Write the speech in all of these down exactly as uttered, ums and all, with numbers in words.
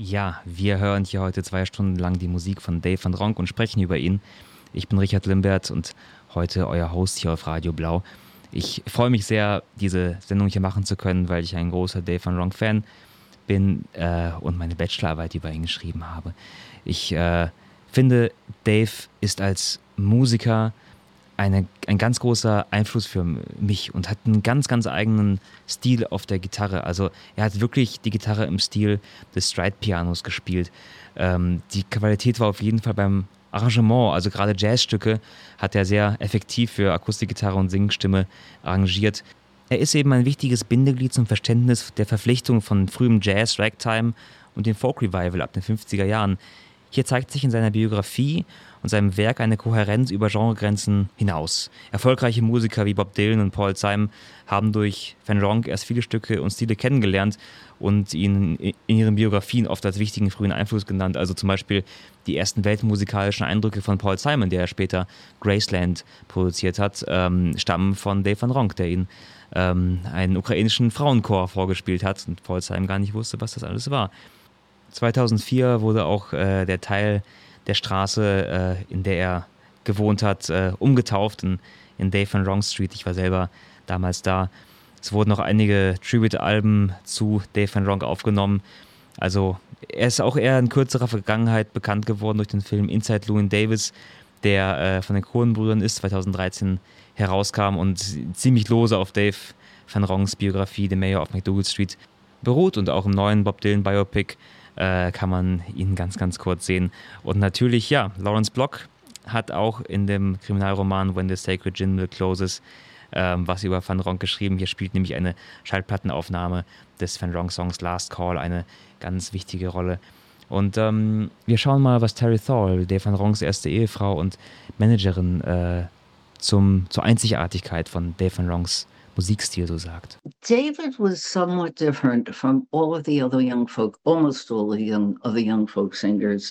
Ja, wir hören hier heute zwei Stunden lang die Musik von Dave van Ronk und sprechen über ihn. Ich bin Richard Limbert und heute euer Host hier auf Radio Blau. Ich freue mich sehr, diese Sendung hier machen zu können, weil ich ein großer Dave van Ronk-Fan bin äh, und meine Bachelorarbeit über ihn geschrieben habe. Ich äh, finde, Dave ist als Musiker eine, ein ganz großer Einfluss für mich und hat einen ganz, ganz eigenen Stil auf der Gitarre. Also er hat wirklich die Gitarre im Stil des Stride-Pianos gespielt. Ähm, die Qualität war auf jeden Fall beim Arrangement, also gerade Jazzstücke hat er sehr effektiv für Akustikgitarre und Singstimme arrangiert. Er ist eben ein wichtiges Bindeglied zum Verständnis der Verflechtung von frühem Jazz, Ragtime und dem Folk-Revival ab den fünfziger Jahren. Hier zeigt sich in seiner Biografie und seinem Werk eine Kohärenz über Genregrenzen hinaus. Erfolgreiche Musiker wie Bob Dylan und Paul Simon haben durch Van Ronk erst viele Stücke und Stile kennengelernt und ihn in ihren Biografien oft als wichtigen frühen Einfluss genannt. Also zum Beispiel die ersten weltmusikalischen Eindrücke von Paul Simon, der später Graceland produziert hat, ähm, stammen von Dave van Ronk, der ihn ähm, einen ukrainischen Frauenchor vorgespielt hat und Paul Simon gar nicht wusste, was das alles war. zweitausendvier wurde auch äh, der Teil der Straße, äh, in der er gewohnt hat, äh, umgetauft in, in Dave van Ronk Street. Ich war selber damals da. Es wurden noch einige Tribute-Alben zu Dave van Ronk aufgenommen. Also er ist auch eher in kürzerer Vergangenheit bekannt geworden durch den Film Inside Llewyn Davis, der äh, von den Coen-Brüdern ist, zweitausenddreizehn herauskam und ziemlich lose auf Dave van Ronks Biografie, The Mayor of McDougal Street, beruht. Und auch im neuen Bob Dylan Biopic äh, kann man ihn ganz, ganz kurz sehen. Und natürlich, ja, Lawrence Block hat auch in dem Kriminalroman When the Sacred Gin Mill Closes ähm, was über Van Ronk geschrieben. Hier spielt nämlich eine Schallplattenaufnahme des Van Ronk-Songs Last Call eine ganz wichtige Rolle. Und ähm, wir schauen mal, was Terry Thal, der Van Ronks erste Ehefrau und Managerin, äh, zum, zur Einzigartigkeit von Dave Van Ronks Musikstil so sagt. David was somewhat different from all of the other young folk, almost all of the young other young folk singers.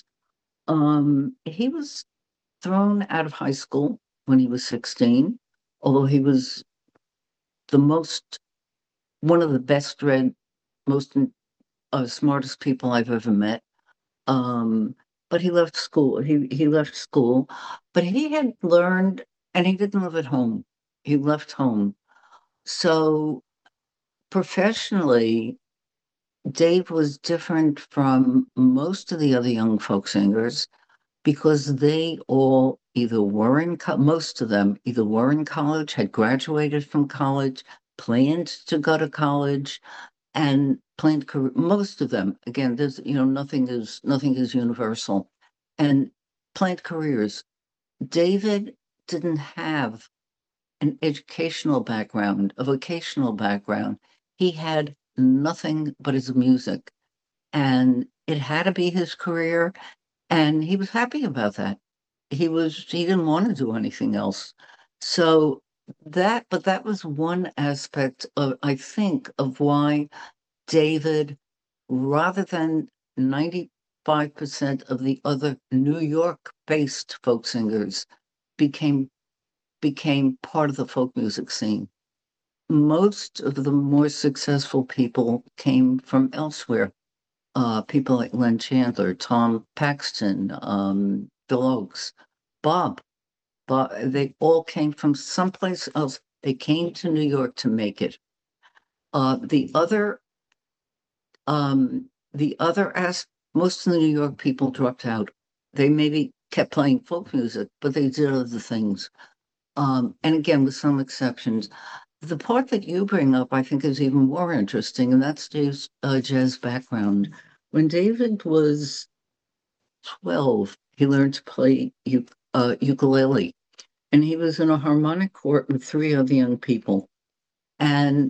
Um, he was thrown out of high school when he was sixteen, although he was the most, one of the best read, most uh, smartest people I've ever met. Um, but he left school. He he left school, but he had learned, and he didn't live at home. He left home. So professionally, Dave was different from most of the other young folk singers because they all either were in, co- most of them either were in college, had graduated from college, planned to go to college, and planned career. Most of them, again, there's, you know, nothing is, nothing is universal, and planned careers. David didn't have an educational background, a vocational background. He had nothing but his music, and it had to be his career, and he was happy about that. He was he didn't want to do anything else. So that, but that was one aspect of, I think, of why David, rather than ninety-five percent of the other New York-based folk singers, became became part of the folk music scene. Most of the more successful people came from elsewhere. Uh, people like Len Chandler, Tom Paxton, um, Bill Oakes, Bob. Bob. They all came from someplace else. They came to New York to make it. Uh, the other, um, the other as most of the New York people dropped out. They maybe kept playing folk music, but they did other things. Um, and again, with some exceptions. The part that you bring up, I think, is even more interesting, and that's Dave's uh, jazz background. When David was twelve, he learned to play u- uh, ukulele, and he was in a harmonic court with three other young people. And